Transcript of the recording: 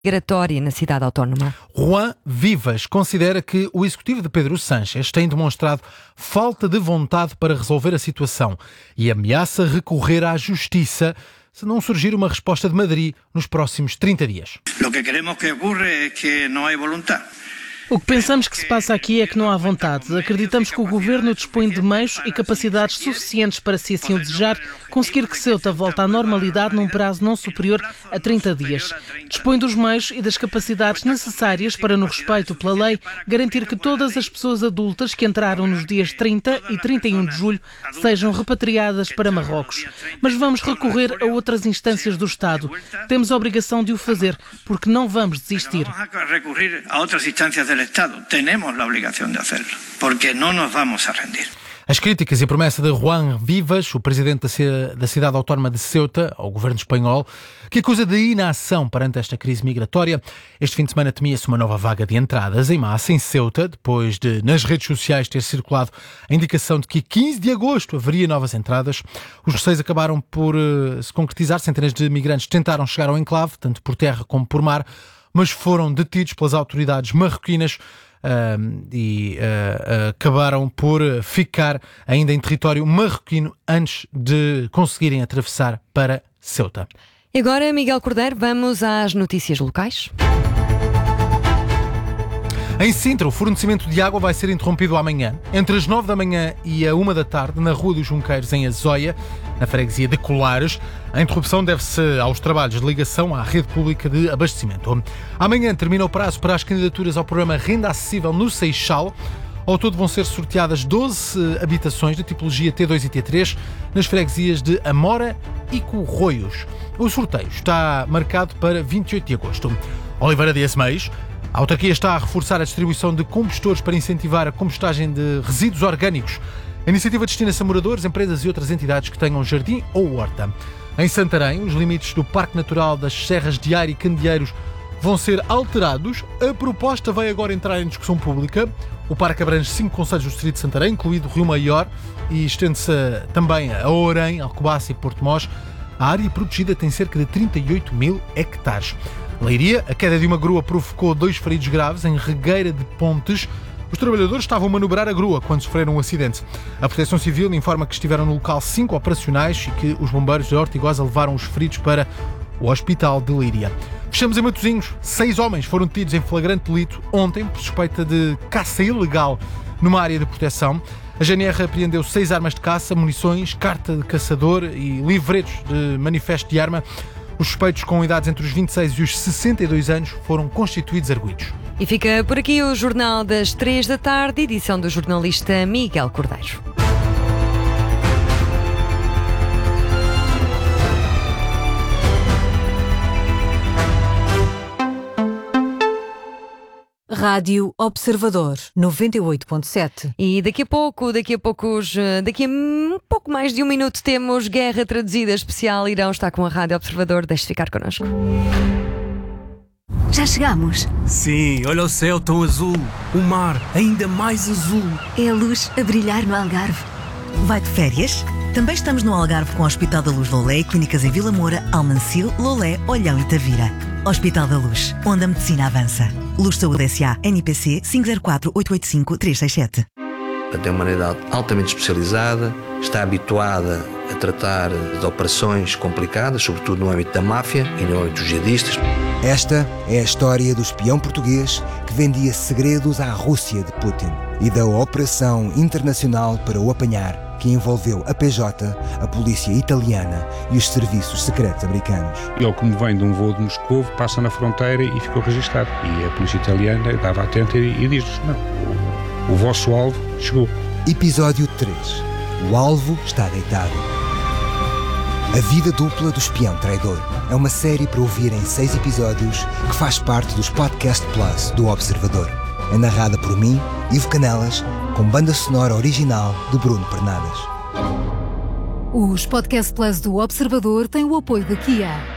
migratória na cidade autónoma. Juan Vivas considera que o executivo de Pedro Sánchez tem demonstrado falta de vontade para resolver a situação e ameaça recorrer à justiça se não surgir uma resposta de Madrid nos próximos 30 dias. O que queremos que ocorra é que não há vontade. O que pensamos que se passa aqui é que não há vontade. Acreditamos que o Governo dispõe de meios e capacidades suficientes para, se assim o desejar, conseguir que Ceuta volte à normalidade num prazo não superior a 30 dias. Dispõe dos meios e das capacidades necessárias para, no respeito pela lei, garantir que todas as pessoas adultas que entraram nos dias 30 e 31 de julho sejam repatriadas para Marrocos. Mas vamos recorrer a outras instâncias do Estado. Temos a obrigação de o fazer, porque não vamos desistir. Vamos recorrer a outras instâncias do Estado. Temos a obrigação de hacerlo, porque não nos vamos a rendir. As críticas e a promessa de Juan Vivas, o presidente da cidade autónoma de Ceuta, ao governo espanhol, que acusa de inação perante esta crise migratória. Este fim de semana temia-se uma nova vaga de entradas em massa em Ceuta, depois de, nas redes sociais, ter circulado a indicação de que a 15 de agosto haveria novas entradas. Os receios acabaram por se concretizar. Centenas de migrantes tentaram chegar ao enclave, tanto por terra como por mar, mas foram detidos pelas autoridades marroquinas e acabaram por ficar ainda em território marroquino antes de conseguirem atravessar para Ceuta. E agora, Miguel Cordeiro, vamos às notícias locais. Em Sintra, o fornecimento de água vai ser interrompido amanhã, entre as 9 da manhã e a 1 da tarde, na Rua dos Junqueiros, em Azóia, na freguesia de Colares. A interrupção deve-se aos trabalhos de ligação à rede pública de abastecimento. Amanhã termina o prazo para as candidaturas ao programa Renda Acessível no Seixal. Ao todo vão ser sorteadas 12 habitações de tipologia T2 e T3 nas freguesias de Amora e Corroios. O sorteio está marcado para 28 de agosto. Oliveira de Asmeios. A autarquia está a reforçar a distribuição de compostores para incentivar a compostagem de resíduos orgânicos. A iniciativa destina-se a moradores, empresas e outras entidades que tenham jardim ou horta. Em Santarém, os limites do Parque Natural das Serras de Ar e Candeeiros vão ser alterados. A proposta vai agora entrar em discussão pública. O parque abrange 5 concelhos do distrito de Santarém, incluído Rio Maior, e estende-se também a Ourém, Alcobaça e Porto Mós. A área protegida tem cerca de 38 mil hectares. Leiria, a queda de uma grua provocou 2 feridos graves em Regueira de Pontes. Os trabalhadores estavam a manobrar a grua quando sofreram um acidente. A Proteção Civil informa que estiveram no local 5 operacionais e que os bombeiros de Ortigosa levaram os feridos para o Hospital de Leiria. Fechamos em Matosinhos. 6 homens foram detidos em flagrante delito ontem por suspeita de caça ilegal numa área de proteção. A GNR apreendeu 6 armas de caça, munições, carta de caçador e livretos de manifesto de arma. Os suspeitos com idades entre os 26 e os 62 anos foram constituídos arguidos. E fica por aqui o Jornal das 3 da tarde, edição do jornalista Miguel Cordeiro. Rádio Observador 98.7. E daqui a pouco um pouco mais de um minuto, temos Guerra Traduzida Especial. Irão está com a Rádio Observador. Deixe-se ficar connosco. Já chegamos? Sim, olha o céu tão azul. O mar ainda mais azul. É a luz a brilhar no Algarve. Vai de férias? Também estamos no Algarve com o Hospital da Luz Lolé e clínicas em Vila Moura, Almancil, Lolé, Olhão e Tavira. Hospital da Luz, onde a medicina avança. Luz Saúde S.A. NIPC 504-885-367. Tem uma unidade altamente especializada, está habituada a tratar de operações complicadas, sobretudo no âmbito da máfia e no âmbito dos jihadistas. Esta é a história do espião português que vendia segredos à Rússia de Putin e da operação internacional para o apanhar, que envolveu a PJ, a polícia italiana e os serviços secretos americanos. Ele, como vem de um voo de Moscou, passa na fronteira e ficou registado. E a polícia italiana estava atenta e diz-nos: não, o vosso alvo chegou. Episódio 3. O alvo está deitado. A vida dupla do espião traidor é uma série para ouvir em 6 episódios que faz parte dos Podcast Plus do Observador. É narrada por mim, Ivo Canelas, com banda sonora original de Bruno Pernadas. Os Podcast Plus do Observador têm o apoio da Kia.